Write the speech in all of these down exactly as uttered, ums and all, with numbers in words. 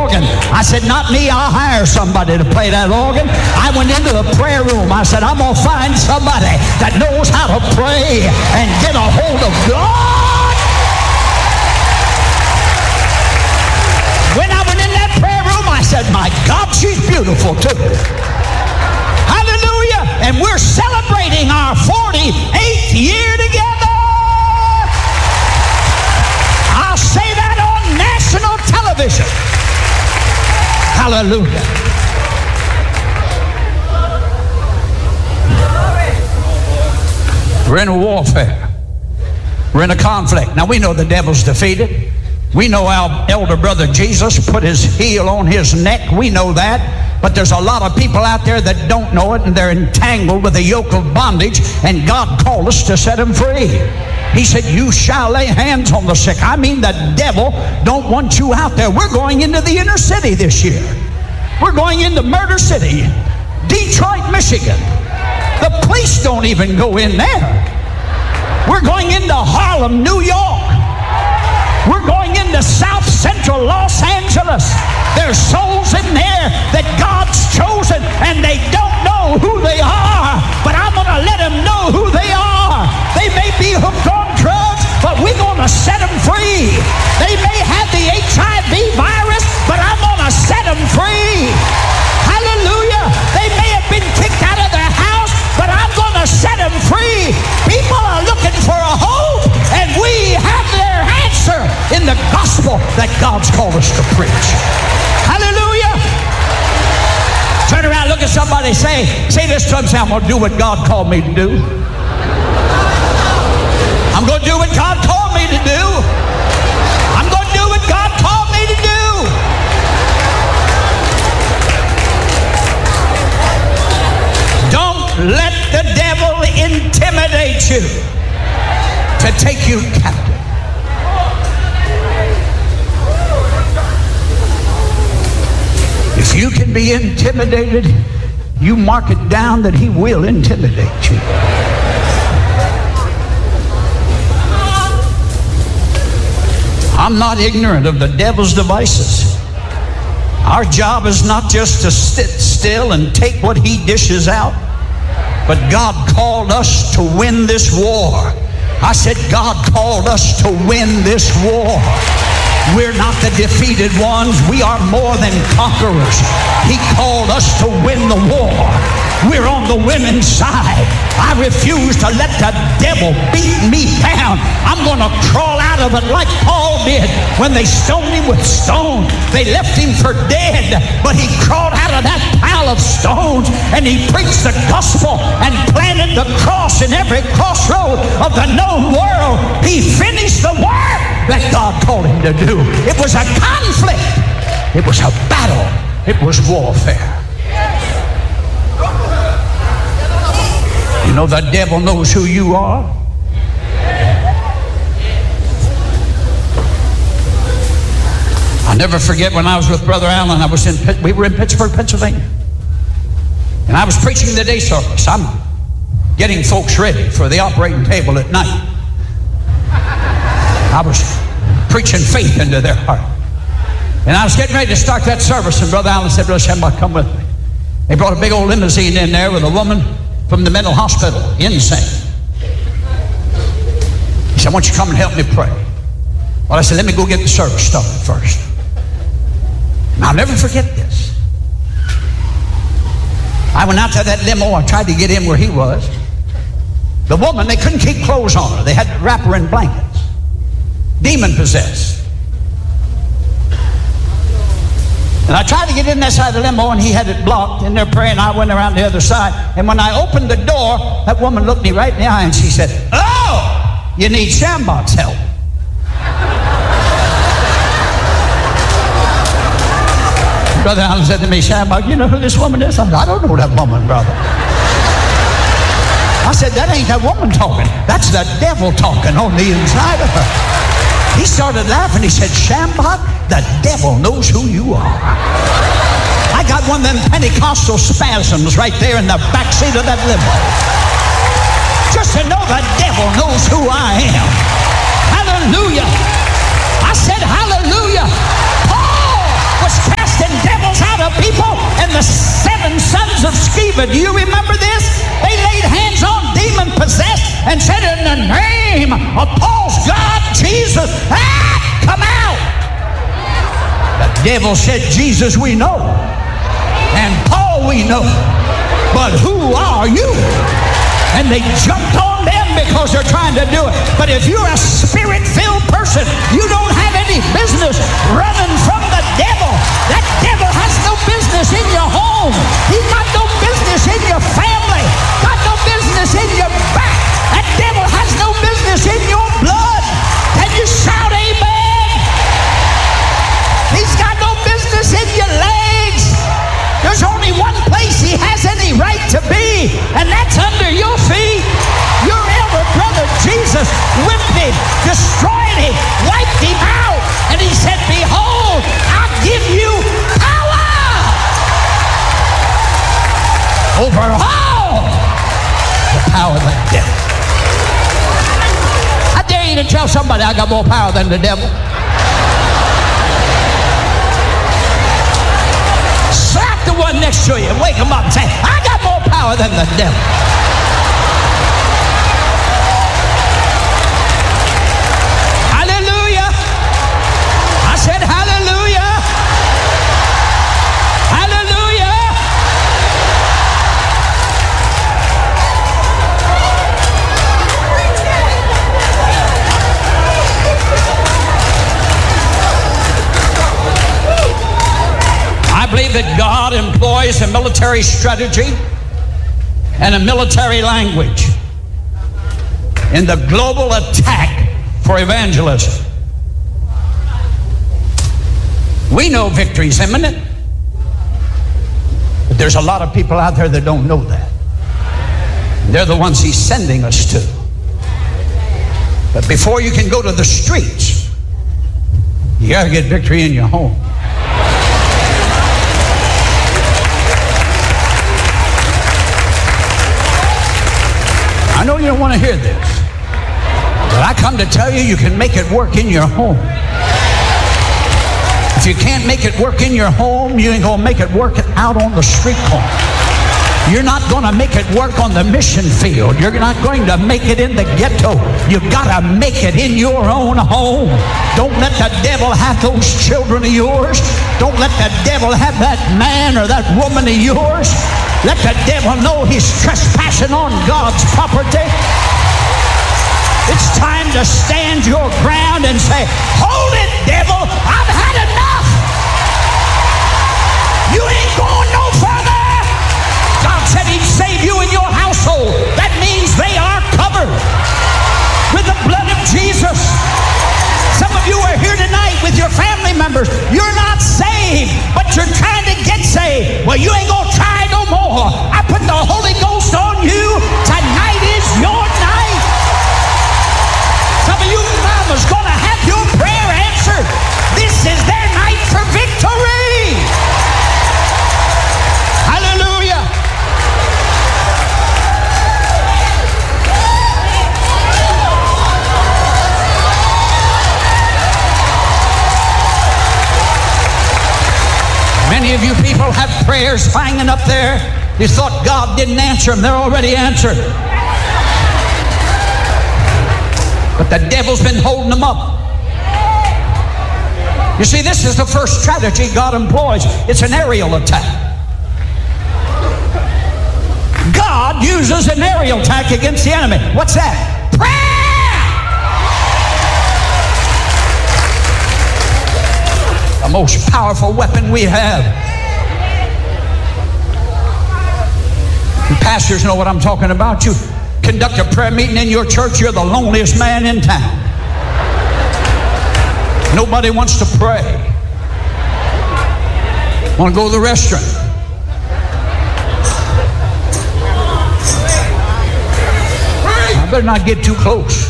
organ. I said, not me, I'll hire somebody to play that organ. I went into the prayer room. I said, I'm going to find somebody that knows how to pray and get a hold of God. When I went in that prayer room, I said, my God, she's beautiful too. Hallelujah. And we're celebrating our forty-eighth year together. I'll say that on national television. Hallelujah. We're in a warfare. We're in a conflict. Now we know the devil's defeated. We know our elder brother Jesus put his heel on his neck. We know that. But there's a lot of people out there that don't know it, and they're entangled with a yoke of bondage, and God called us to set them free. He said, you shall lay hands on the sick. I mean, the devil don't want you out there. We're going into the inner city this year. We're going into Murder City, Detroit, Michigan. The police don't even go in there. We're going into Harlem, New York. We're going into South Central Los Angeles. There's souls in there that God's chosen, and they don't know who they are. But I'm going to let them know who they are. They may be hooked on drugs, but we're going to set them free. They may have the H I V virus, but I'm going to set them free. Hallelujah. They may have been kicked out of their house, but I'm going to set them free. People are looking for a hope, and we have their answer in the gospel that God's called us to preach. Hallelujah. Turn around, look at somebody, say, say this to them, say, I'm going to do what God called me to do. I'm going to do what God called me to do. I'm going to do what God called me to do. Don't let the devil intimidate you to take you captive. If you can be intimidated, you mark it down that he will intimidate you. I'm not ignorant of the devil's devices. Our job is not just to sit still and take what he dishes out, but God called us to win this war. I said God called us to win this war. We're not the defeated ones. We are more than conquerors. He called us to win the war. We're on the women's side. I refuse to let the devil beat me down. I'm going to crawl out of it like Paul did when they stoned him with stones. They left him for dead, but he crawled out of that pile of stones and he preached the gospel and planted the cross in every crossroad of the known world. He finished the work that God called him to do. It was a conflict. It was a battle. It was warfare. You know, the devil knows who you are. I'll never forget when I was with Brother Allen. I was in, we were in Pittsburgh, Pennsylvania. And I was preaching the day service. I'm getting folks ready for the operating table at night. I was preaching faith into their heart. And I was getting ready to start that service, and Brother Allen said, Brother Shambach, come with me. They brought a big old limousine in there with a woman from the mental hospital, insane. He said, I want you to come and help me pray. Well, I said, let me go get the service started first. And I'll never forget this. I went out to that limo. I tried to get in where he was. The woman, they couldn't keep clothes on her. They had to wrap her in blankets. Demon possessed. And I tried to get in that side of the limo, and he had it blocked in there praying. I went around the other side. And when I opened the door, that woman looked me right in the eye, and she said, oh, you need Shambach's help. Brother Allen said to me, Shambach, you know who this woman is? I said, I don't know that woman, brother. I said, that ain't that woman talking. That's the devil talking on the inside of her. He started laughing. He said, Shambach, the devil knows who you are. I got one of them Pentecostal spasms right there in the backseat of that limo. Just to know the devil knows who I am. Hallelujah. I said, hallelujah. Paul was the seven sons of Sceva. Do you remember this? They laid hands on demon-possessed and said, in the name of Paul's God, Jesus, ah, come out. The devil said, Jesus we know, and Paul we know, but who are you? And they jumped on them because they're trying to do it. But if you're a spirit-filled person, you don't have any business running from the devil. That devil has no business in your home. He's got no business in your family. Got no business in your back. That devil has no business in your blood. Can you shout amen? He's got no business in your legs. There's only one place he has any right to be, and that's under your feet. Your elder brother Jesus whipped him, destroyed him, wiped him out, and he said, behold, I give you power over all the power of the devil. I dare you to tell somebody I got more power than the devil. Slap the one next to you and wake him up and say, I got more power than the devil. Hallelujah. I said hallelujah. Hallelujah. I believe that God employs a military strategy and a military language in the global attack for evangelism. We know victory is imminent, but there's a lot of people out there that don't know that. They're the ones he's sending us to. But before you can go to the streets, you got to get victory in your home. I know you don't want to hear this, but I come to tell you, you can make it work in your home. If you can't make it work in your home, you ain't going to make it work out on the street corner. You're not going to make it work on the mission field. You're not going to make it in the ghetto. You've got to make it in your own home. Don't let the devil have those children of yours. Don't let the devil have that man or that woman of yours. Let the devil know he's trespassing on God's property. It's time to stand your ground and say, hold it, devil, I've had enough. You ain't going no further. God said he'd save you and your household. That means they are covered with the blood of Jesus. Some of you are here tonight with your family members. You're not saved, but you're trying to get saved. Well, you ain't going to try no more. I put the Holy Ghost on you. Tonight is your night. Some of you mamas going to have your prayer answered. This is their night for victory. Hallelujah. Many of you people have prayers hanging up there. You thought God didn't answer them. They're already answered. But the devil's been holding them up. You see, this is the first strategy God employs. It's an aerial attack. God uses an aerial attack against the enemy. What's that? Prayer! The most powerful weapon we have. You pastors know what I'm talking about. You conduct a prayer meeting in your church, you're the loneliest man in town. Nobody wants to pray. Want to go to the restaurant. I better not get too close.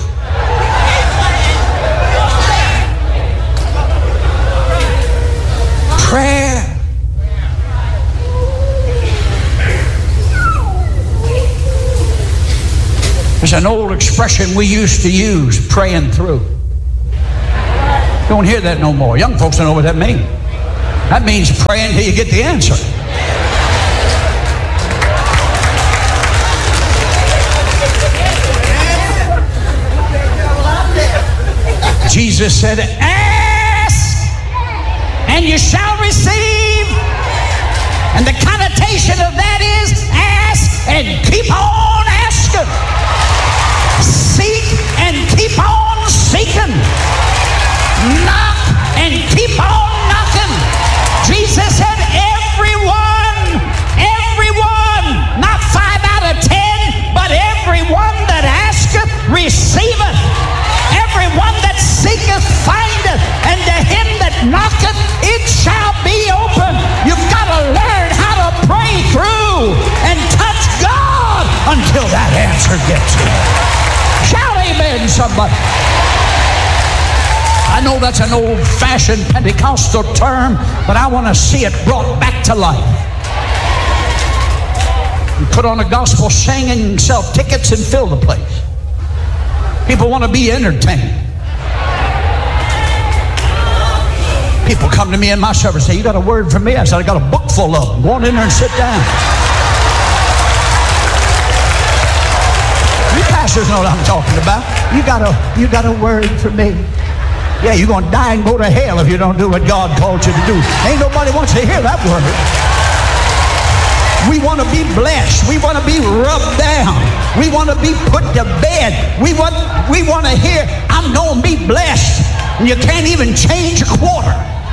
Prayer. There's an old expression we used to use, praying through. Don't hear that no more. Young folks don't know what that means. That means praying till you get the answer. Jesus said, ask and you shall receive. And the connotation of that is ask and keep on asking. Seek and keep on seeking. Knock and keep on knocking. Jesus said, everyone, everyone, not five out of ten, but everyone that asketh, receiveth. Everyone that seeketh, findeth. And to him that knocketh, it shall be open. You've got to learn how to pray through and touch God until that answer gets here. Shout amen, somebody. I know that's an old-fashioned Pentecostal term, but I want to see it brought back to life. You put on a gospel singing, sell tickets, and fill the place. People want to be entertained. People come to me in my service and say, you got a word for me? I said, I got a book full of them. Go on in there and sit down. You pastors know what I'm talking about. You got a, you got a word for me. Yeah, you're going to die and go to hell if you don't do what God called you to do. Ain't nobody wants to hear that word. We want to be blessed. We want to be rubbed down. We want to be put to bed. We want, we want to hear, I'm going to be blessed. And you can't even change a quarter.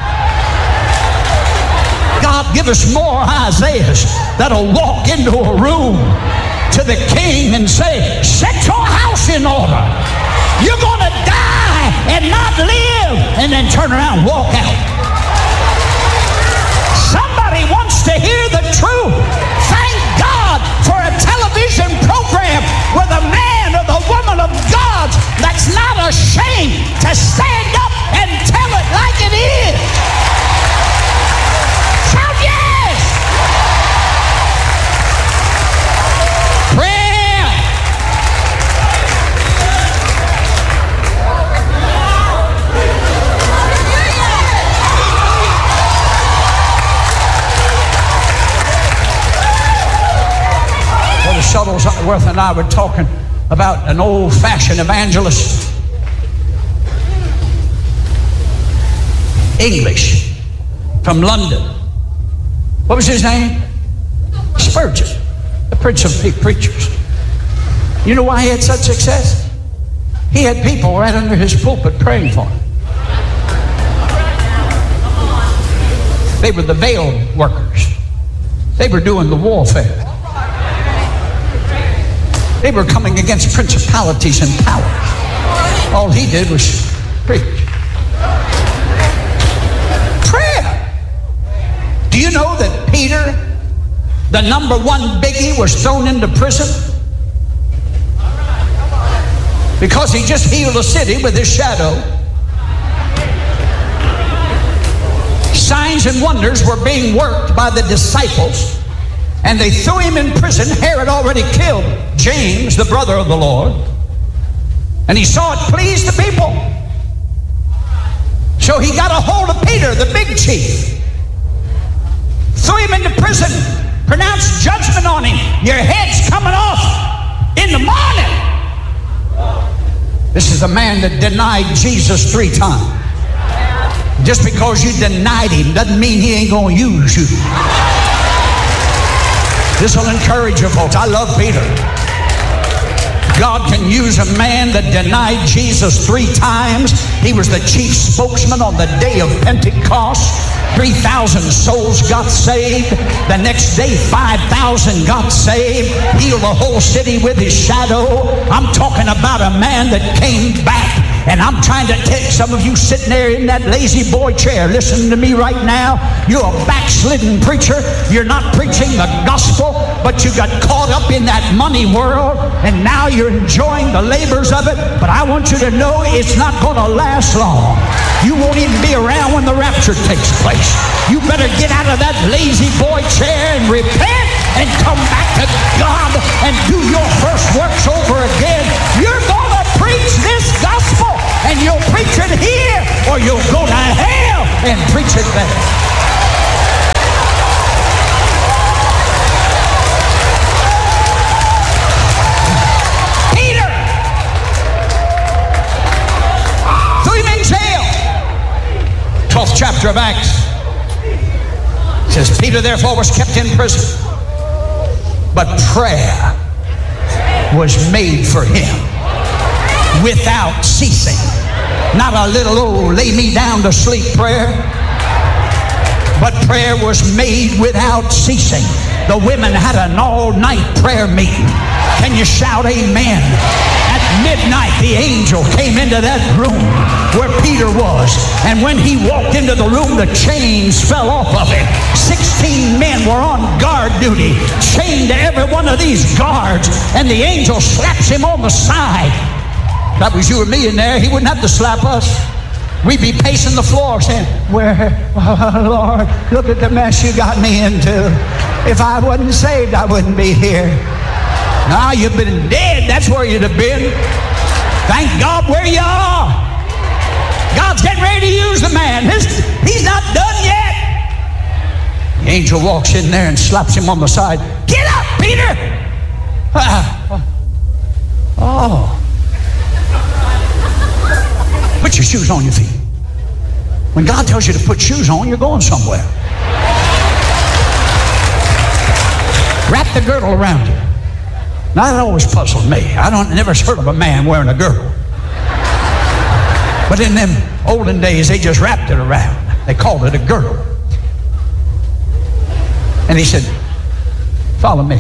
God, give us more Isaiahs that'll walk into a room to the king and say, set your house in order. You're going to die and not live, and then turn around and walk out. Somebody wants to hear the truth. Thank God for a television program with a man or the woman of God that's not ashamed to stand up and tell it like it is. Shout yes! Prayer. Brother Shuttlesworth and I were talking about an old-fashioned evangelist. English, from London. What was his name? Spurgeon, the Prince of Preachers. You know why he had such success? He had people right under his pulpit praying for him. They were the veil workers. They were doing the warfare. They were coming against principalities and powers. All he did was preach. Do you know that Peter, the number one biggie, was thrown into prison? Because he just healed a city with his shadow. Signs and wonders were being worked by the disciples, and they threw him in prison. Herod already killed James, the brother of the Lord, and he saw it pleased the people. So he got a hold of Peter, the big chief, threw him into prison, pronounced judgment on him. Your head's coming off in the morning. This is a man that denied Jesus three times. Just because you denied him doesn't mean he ain't going to use you. This will encourage you folks. I love Peter. God can use a man that denied Jesus three times. He was the chief spokesman on the day of Pentecost. three thousand souls got saved. The next day, five thousand got saved. Healed the whole city with his shadow. I'm talking about a man that came back. And I'm trying to take some of you sitting there in that lazy boy chair, listening to me right now. You're a backslidden preacher. You're not preaching the gospel, but you got caught up in that money world, and now you're enjoying the labors of it. But I want you to know it's not going to last long. You won't even be around when the rapture takes place. You better get out of that lazy boy chair and repent and come back to God and do your first works over again. You're going to preach this gospel, and you'll preach it here, or you'll go to hell and preach it there. Peter threw him says, Peter therefore was kept in prison, but prayer was made for him without ceasing. Not a little old lay me down to sleep prayer, but prayer was made without ceasing. The women had an all-night prayer meeting. Can you shout amen? At midnight, the angel came into that room where Peter was. And when he walked into the room, the chains fell off of him. Sixteen men were on guard duty, chained to every one of these guards. And the angel slaps him on the side. If that was you or me in there, he wouldn't have to slap us. We'd be pacing the floor saying, where, oh, Lord, look at the mess you got me into. If I wasn't saved, I wouldn't be here. Now you've been dead. That's where you'd have been. Thank God where you are. God's getting ready to use the man. His, he's not done yet. The angel walks in there and slaps him on the side. Get up, Peter. Ah. Oh. Put your shoes on your feet. When God tells you to put shoes on, you're going somewhere. Wrap the girdle around you. Now that always puzzled me. I don't never heard of a man wearing a girdle. But in them olden days, they just wrapped it around. They called it a girdle. And he said, follow me.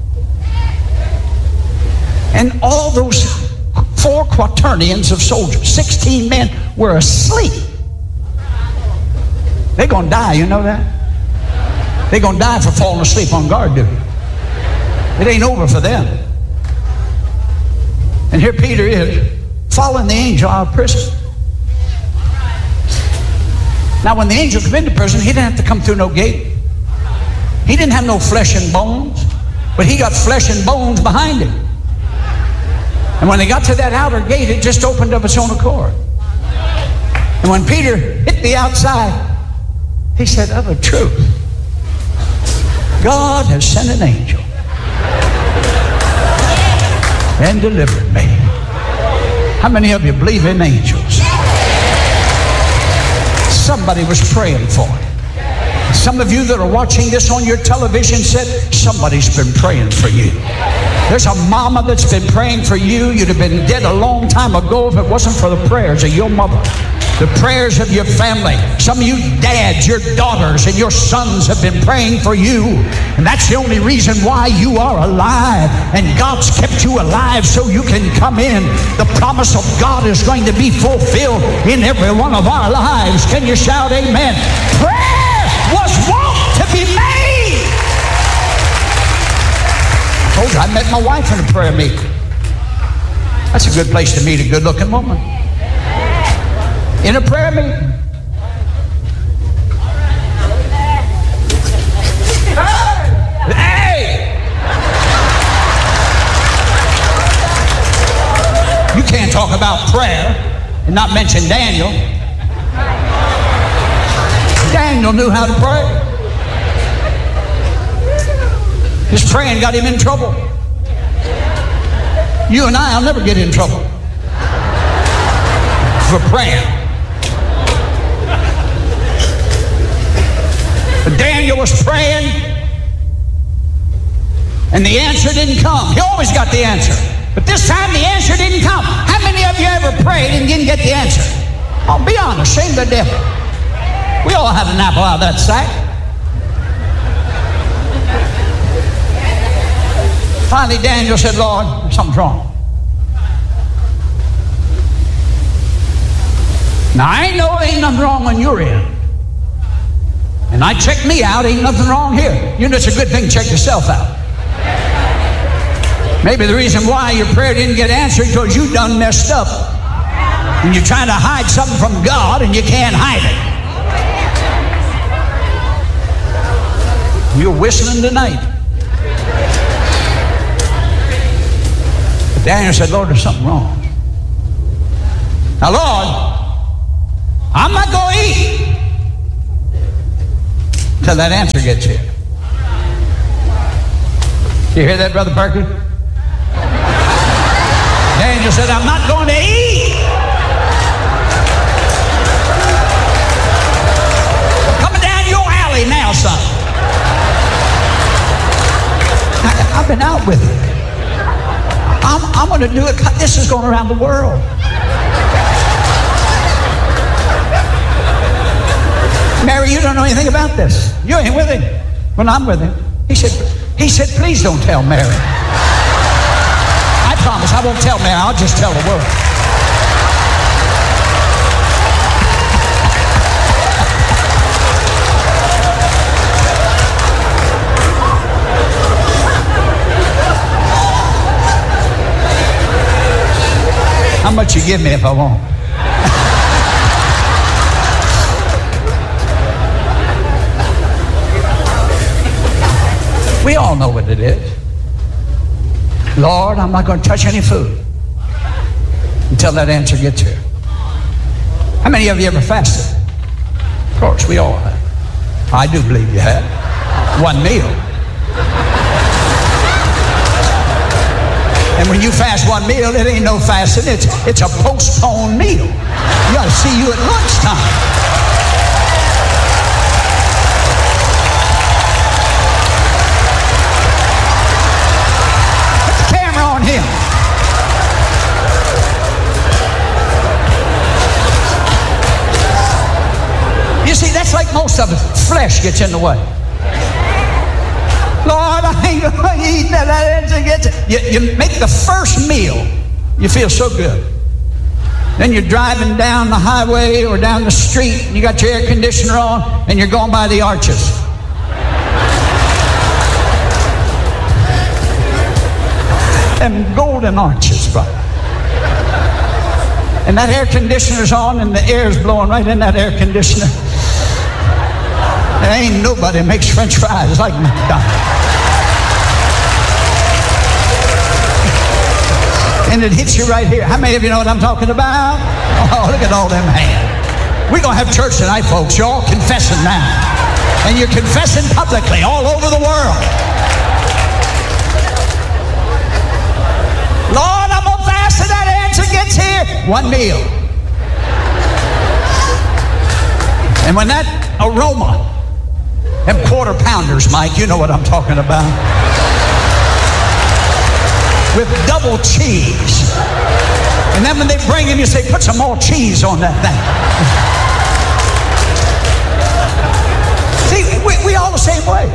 And all those four quaternions of soldiers, sixteen men, were asleep. They're going to die, you know that? They're going to die for falling asleep on guard duty. It ain't over for them. And here Peter is, following the angel out of prison. Now when the angel came into prison, he didn't have to come through no gate. He didn't have no flesh and bones, but he got flesh and bones behind him. And when they got to that outer gate, it just opened of its own accord. And when Peter hit the outside, he said, of a truth, God has sent an angel and delivered me. How many of you believe in angels? Somebody was praying for him. Some of you that are watching this on your television said, somebody's been praying for you. There's a mama that's been praying for you. You'd have been dead a long time ago if it wasn't for the prayers of your mother, the prayers of your family. Some of you dads, your daughters, and your sons have been praying for you. And that's the only reason why you are alive. And God's kept you alive so you can come in. The promise of God is going to be fulfilled in every one of our lives. Can you shout amen? Prayer was wont to be made. I told you I met my wife in a prayer meeting. That's a good place to meet a good-looking woman. In a prayer meeting. Hey! You can't talk about prayer and not mention Daniel. Daniel knew how to pray. His praying got him in trouble. You and I will never get in trouble for praying. But Daniel was praying, and the answer didn't come. He always got the answer. But this time the answer didn't come. How many of you ever prayed and didn't get the answer? I'll be honest, shame the devil. We all had an apple out of that sack. Finally, Daniel said, Lord, something's wrong. Now, I ain't know ain't nothing wrong on your end. And I checked me out, ain't nothing wrong here. You know, it's a good thing to check yourself out. Maybe the reason why your prayer didn't get answered because you done messed up. And you're trying to hide something from God and you can't hide it. You're whistling tonight. But Daniel said, Lord, there's something wrong. Now, Lord, I'm not going to eat till that answer gets here. You hear that, Brother Parker? Daniel said, I'm not going to eat. I'm coming down your alley now, son. been out with it. I'm, I'm going to do it. This is going around the world. Mary, you don't know anything about this. You ain't with him. When I'm with him, he said, he said, please don't tell Mary. I promise I won't tell Mary. I'll just tell the world. How much you give me if I won't? We all know what it is. Lord, I'm not going to touch any food until that answer gets here. How many of you ever fasted? Of course, we all have. I do believe you have. One meal. And when you fast one meal, it ain't no fasting. It's, it's a postponed meal. You ought to see you at lunchtime. Him. You see, that's like most of it. Flesh gets in the way. Lord, I ain't going to eat that. You, you make the first meal, you feel so good. Then you're driving down the highway or down the street, and you got your air conditioner on, and you're going by the arches. And golden arches, brother. And that air conditioner's on and the air's blowing right in that air conditioner. There ain't nobody makes French fries like McDonald's. And it hits you right here. How many of you know what I'm talking about? Oh, look at all them hands. We're going to have church tonight, folks. You're all confessing now. And you're confessing publicly all over the world. Lord, I'm going to fast till that answer gets here. One meal. And when that aroma, them quarter pounders, Mike, you know what I'm talking about. With double cheese. And then when they bring him, you say, put some more cheese on that thing. See, we, we all the same way.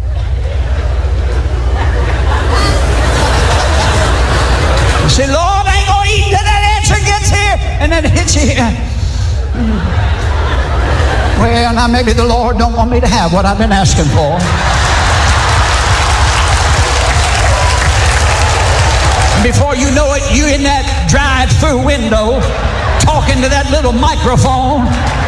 You say, Lord, I ain't going to eat till that answer gets here. And then it hits you here. Well, now maybe the Lord don't want me to have what I've been asking for. And before you know it, you're in that drive-through window talking to that little microphone.